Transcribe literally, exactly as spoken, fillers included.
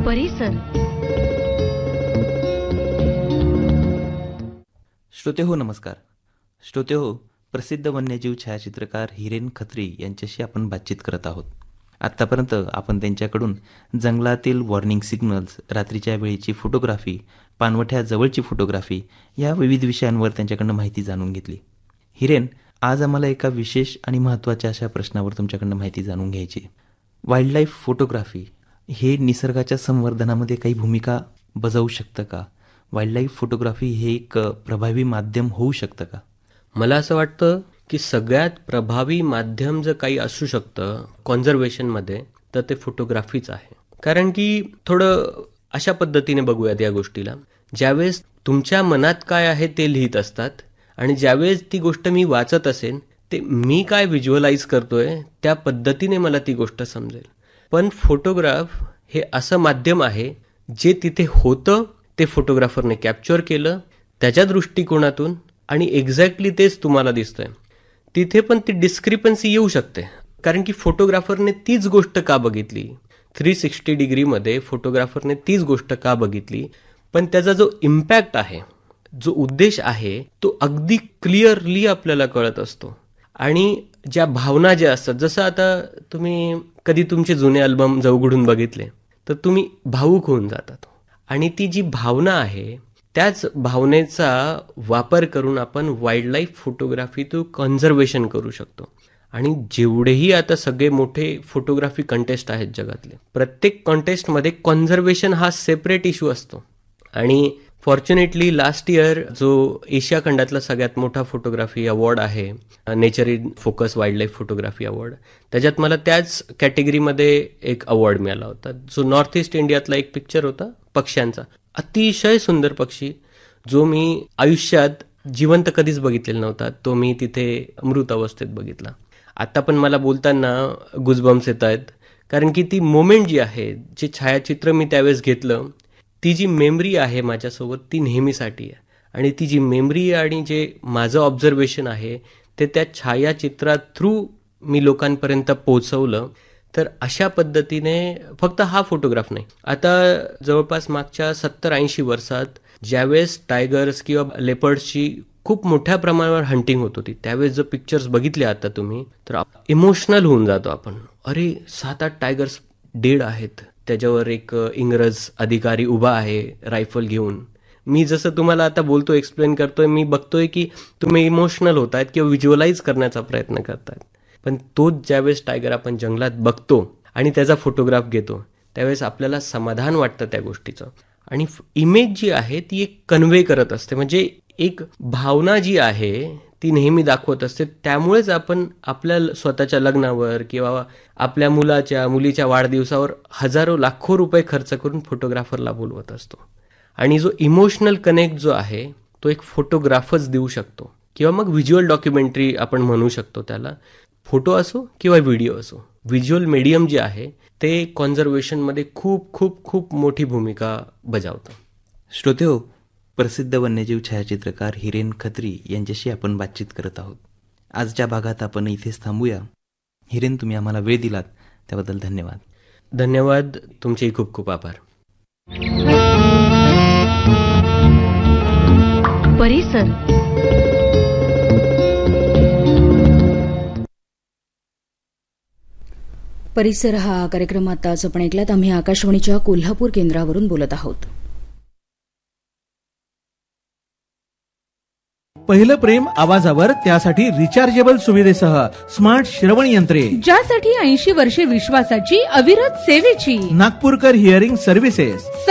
परिसर. श्रोते हो नमस्कार. श्रोते हो, प्रसिद्ध वन्यजीव छायाचित्रकार हिरेन खत्री यांच्याशी आपण बातचीत करत आहोत. आत्तापर्यंत आपण त्यांच्याकडून जंगलातील वॉर्निंग सिग्नल्स, रात्रीच्या वेळेची फोटोग्राफी, पाणवठ्या जवळची फोटोग्राफी या विविध विषयांवर त्यांच्याकडनं माहिती जाणून घेतली. हिरेन, आज आम्हाला एका विशेष आणि महत्त्वाच्या अशा प्रश्नावर तुमच्याकडनं माहिती जाणून घ्यायची. वाईल्ड लाईफ फोटोग्राफी हे निसर्गाच्या संवर्धनामध्ये काही भूमिका बजावू शकतं का? वाईल्ड लाईफ फोटोग्राफी हे एक प्रभावी माध्यम होऊ शकतं का? मला असं वाटतं की सगळ्यात प्रभावी माध्यम जर काही असू शकतं कॉन्झर्वेशनमध्ये तर ते फोटोग्राफीच आहे. कारण की थोडं अशा पद्धतीने बघूयात या गोष्टीला. ज्यावेळेस तुमच्या मनात काय आहे ते लिहित असतात आणि ज्यावेळेस ती गोष्ट मी वाचत असेन ते मी काय व्हिज्युअलाइज करतोय त्या पद्धतीने मला ती गोष्ट समजेल. पण फोटोग्राफ हे असं माध्यम आहे जे तिथे होतं ते फोटोग्राफरने कॅप्चर केलं त्याच्या दृष्टिकोनातून आणि एक्झॅक्टली तेच तुम्हाला दिसतंय. तिथे पण ती डिस्क्रिपन्सी येऊ शकते कारण की फोटोग्राफरने तीच गोष्ट का बघितली, थ्री सिक्स्टी डिग्रीमध्ये फोटोग्राफरने तीच गोष्ट का बघितली, पण त्याचा जो इम्पॅक्ट आहे, जो उद्देश आहे तो अगदी क्लिअरली आपल्याला कळत असतो. आणि ज्या भावना ज्या असतात, जसं आता तुम्ही कधी तुमचे जुने अल्बम उघडून बघितले तर तुम्ही भावूक होऊन जातात आणि ती जी भावना आहे त्याच भावनेचा वापर करून आपण वाईल्ड लाईफ फोटोग्राफी तो कॉन्झर्वेशन करू शकतो. आणि जेवढेही आता सगळे मोठे फोटोग्राफी कंटेस्ट आहेत जगातले, प्रत्येक कॉन्टेस्टमध्ये कॉन्झर्वेशन हा सेपरेट इश्यू असतो. आणि फॉर्च्युनेटली लास्ट इयर जो एशिया खंडातला सगळ्यात मोठा फोटोग्राफी अवॉर्ड आहे, nature in focus wild life photography award, त्याच्यात मला त्याच कॅटेगरीमध्ये एक अवॉर्ड मिळाला होता. जो नॉर्थ ईस्ट इंडियातला एक पिक्चर होता पक्ष्यांचा, अतिशय सुंदर पक्षी जो मी आयुष्यात जिवंत कधीच बघितलेला नव्हता, तो मी तिथे मृत अवस्थेत बघितला. आता पण मला बोलताना गुजबम्स येत आहेत कारण की ती मोमेंट जी आहे, जे छायाचित्र मी त्यावेळेस घेतलं, ती जी मेमरी आहे माझ्यासोबत ती नेहमीसाठी आहे. आणि ती जी मेमरी आणि जे माझं ऑब्झर्वेशन आहे ते त्या छायाचित्रा थ्रू मी लोकांपर्यंत पोहोचवलं. तर अशा पद्धतीने फक्त हा फोटोग्राफ नाही, आता जवळपास मागच्या सत्तर ऐंशी वर्षात ज्यावेळेस टायगर्स किंवा लेपर्ड्सची खूप मोठ्या प्रमाणावर हंटिंग होत होती, त्यावेळेस जर पिक्चर्स बघितले आता तुम्ही तर इमोशनल होऊन जातो आपण. अरे सात आठ टायगर्स डेड आहेत, त्याच्यावर एक इंग्रज अधिकारी उभा आहे रायफल घेऊन. मी जसं तुम्हाला आता बोलतो, एक्सप्लेन करतोय, मी बघतोय की तुम्ही इमोशनल होत आहेत किंवा व्हिज्युअलाइज करण्याचा प्रयत्न करतायत. पण तोच ज्यावेळेस टायगर आपण जंगलात बघतो आणि त्याचा फोटोग्राफ घेतो त्यावेळेस आपल्याला समाधान वाटतं त्या गोष्टीचं. आणि इमेज जी आहे ती एक कन्व्हे करत असते, म्हणजे एक भावना जी आहे ती नेहमी दाखवत असते. त्यामुळेच आपण आपल्या स्वतःच्या लग्नावर किंवा आपल्या मुलाच्या मुलीच्या वाढदिवसावर हजारो लाखो रुपये खर्च करून फोटोग्राफरला बोलवत असतो. आणि जो इमोशनल कनेक्ट जो आहे तो एक फोटोग्राफच देऊ शकतो किंवा मग व्हिज्युअल डॉक्युमेंटरी आपण म्हणू शकतो त्याला. फोटो असो किंवा व्हिडिओ असो, व्हिज्युअल मीडियम जे आहे ते कॉन्झर्वेशनमध्ये खूप खूप खूप मोठी भूमिका बजावतं. श्रोते हो, प्रसिद्ध वन्यजीव छायाचित्रकार हिरेन खत्री यांच्याशी आपण बातचीत करत आहोत. आजच्या भागात आपण इथेच थांबूया. हिरेन, तुम्ही आम्हाला वेळ दिलात त्याबद्दल धन्यवाद. धन्यवाद, तुमचेही खूप खूप आभार. परिसर. परिसर हा कार्यक्रम आताच आपण ऐकलात. आम्ही आकाशवाणीच्या कोल्हापूर केंद्रावरून बोलत आहोत. पहिलं प्रेम आवाजावर, त्यासाठी रिचार्जेबल सुविधेसह स्मार्ट श्रवण यंत्रे, ज्यासाठी ऐंशी वर्षे विश्वासाची अविरत सेवेची नागपूरकर हिअरिंग सर्व्हिसेस.